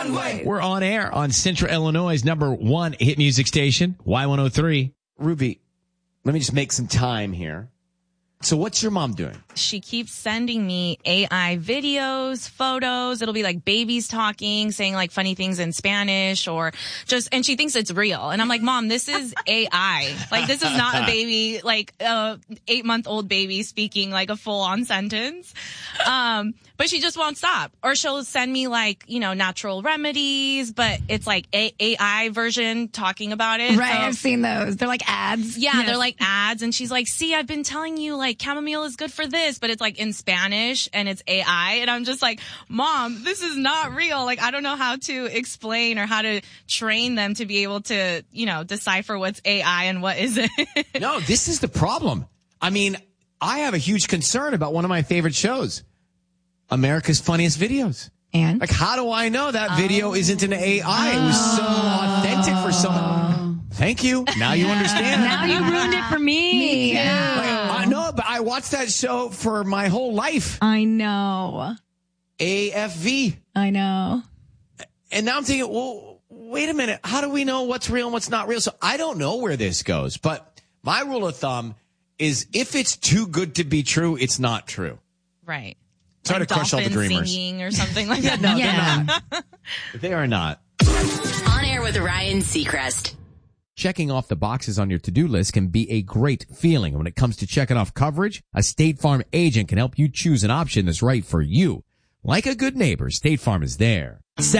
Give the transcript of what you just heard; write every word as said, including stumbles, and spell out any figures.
Conway. We're on air on Central Illinois' number one hit music station, Y one oh three. Ruby, let me just make some time here. So what's your mom doing? She keeps sending me A I videos, photos. It'll be like babies talking, saying like funny things in Spanish or just, and she thinks it's real. And I'm like, Mom, this is A I. Like, this is not a baby, like a eight month old baby speaking like a full on sentence. Um, but she just won't stop. Or she'll send me like, you know, natural remedies, but it's like a AI version talking about it. Right. So, I've seen those. They're like ads. yeah, Yes. they're like ads. And she's like, see, I've been telling you like chamomile is good for this, but it's like in Spanish and it's A I. And I'm just like, Mom, this is not real. Like, I don't know how to explain or how to train them to be able to, you know, decipher what's A I and what isn't. No, this is the problem. I mean, I have a huge concern about one of my favorite shows, America's Funniest Videos. And? Like, how do I know that video oh. isn't an A I? It was so authentic for someone. Thank you. Now you understand. Now you ruined it for me. Me too. Like, I know, but I watched that show for my whole life. I know. A F V. I know. And now I'm thinking, well, wait a minute. How do we know what's real and what's not real? So I don't know where this goes, but my rule of thumb is if it's too good to be true, it's not true. Right. Try like to crush all the dreamers. Singing or something like that. No, Yeah. they're not. They are not. On Air with Ryan Seacrest. Checking off the boxes on your to-do list can be a great feeling. And when it comes to checking off coverage, a State Farm agent can help you choose an option that's right for you. Like a good neighbor, State Farm is there.